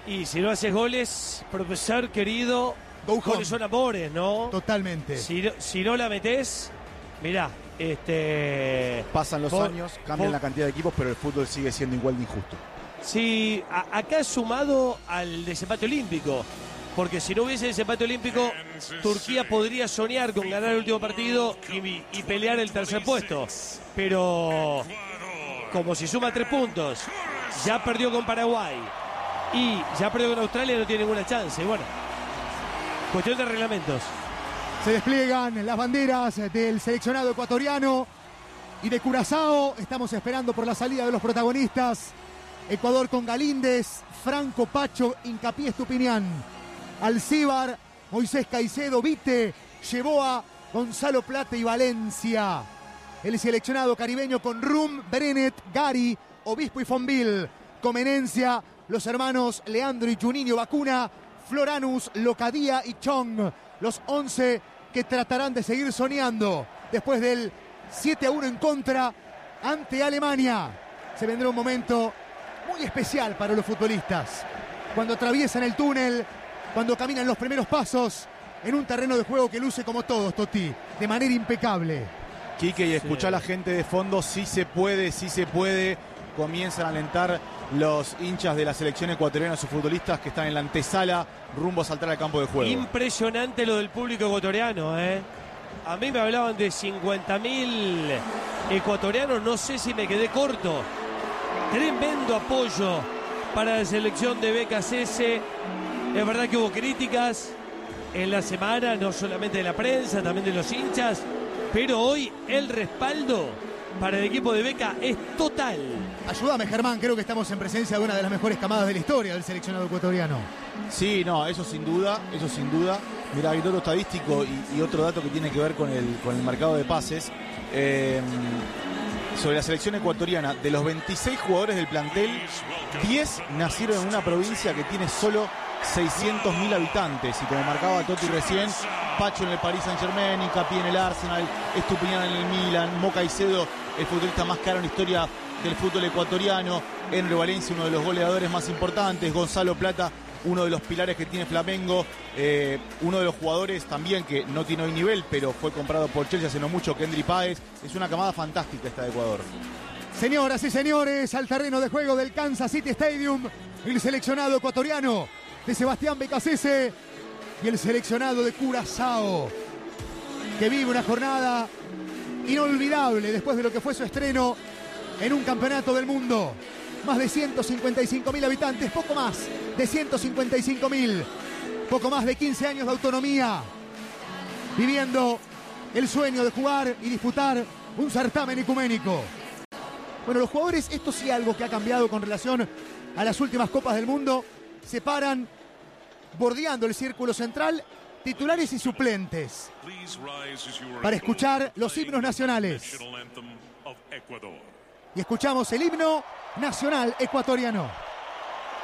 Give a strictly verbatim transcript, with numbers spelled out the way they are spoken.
Y si no haces goles, profesor querido, Go goles home. son amores, ¿no? Totalmente. Si no, si no la metés, mirá, este... Pasan los vos- años, cambian vos- la cantidad de equipos, pero el fútbol sigue siendo igual de injusto. Sí, a- acá sumado al desempate olímpico, porque si no hubiese desempate olímpico, Turquía podría soñar con ganar el último partido y, y pelear el tercer puesto. Pero como si suma tres puntos, ya perdió con Paraguay y ya perdió con Australia, no tiene ninguna chance. Y bueno, cuestión de reglamentos. Se despliegan las banderas del seleccionado ecuatoriano y de Curazao. Estamos esperando por la salida de los protagonistas. Ecuador con Galíndez, Franco, Pacho, Hincapié, Estupiñán, Alcíbar, Moisés Caicedo, Vite, Yeboa, Gonzalo Plata y Valencia. El seleccionado caribeño con Rum, Brenet, Gary, Obispo y Fonville. Comenencia, los hermanos Leandro y Juninho Vacuna, Floranus, Locadía y Chong. Los once que tratarán de seguir soñando después del siete a uno en contra ante Alemania. Se vendrá un momento muy especial para los futbolistas. Cuando atraviesan el túnel, cuando caminan los primeros pasos en un terreno de juego que luce como todos, Toti, de manera impecable. Quique, y escuchá a Sí. la gente de fondo, sí se puede, sí se puede. Comienzan a alentar los hinchas de la selección ecuatoriana a sus futbolistas que están en la antesala rumbo a saltar al campo de juego. Impresionante lo del público ecuatoriano, ¿eh? A mí me hablaban de cincuenta mil ecuatorianos, no sé si me quedé corto. Tremendo apoyo para la selección de B K C S. Es verdad que hubo críticas en la semana, no solamente de la prensa, también de los hinchas, pero hoy el respaldo para el equipo de Beca es total. Ayúdame, Germán, creo que estamos en presencia de una de las mejores camadas de la historia del seleccionado ecuatoriano. Sí, no, eso sin duda, eso sin duda. Mira, hay otro estadístico y, y otro dato que tiene que ver con el, con el mercado de pases. Eh, sobre la selección ecuatoriana, de los veintiséis jugadores del plantel, diez nacieron en una provincia que tiene solo seiscientos mil habitantes. Y como marcaba Totti recién, Pacho en el Paris Saint-Germain, Hincapié en el Arsenal, Estupiñán en el Milan, Mo Caicedo, el futbolista más caro en la historia del fútbol ecuatoriano, Henry Valencia, uno de los goleadores más importantes, Gonzalo Plata, uno de los pilares que tiene Flamengo, eh, uno de los jugadores también que no tiene hoy nivel, pero fue comprado por Chelsea hace no mucho, Kendry Páez. Es una camada fantástica esta de Ecuador. Señoras y señores, al terreno de juego del Kansas City Stadium, el seleccionado ecuatoriano de Sebastián Becasese y el seleccionado de Curazao, que vive una jornada inolvidable después de lo que fue su estreno en un campeonato del mundo. Más de ciento cincuenta y cinco mil habitantes, poco más de ciento cincuenta y cinco mil, poco más de quince años de autonomía, viviendo el sueño de jugar y disputar un certamen ecuménico. Bueno, los jugadores, esto sí algo que ha cambiado con relación a las últimas Copas del Mundo, se paran bordeando el círculo central, titulares y suplentes, para escuchar los himnos nacionales. Y escuchamos el himno nacional ecuatoriano.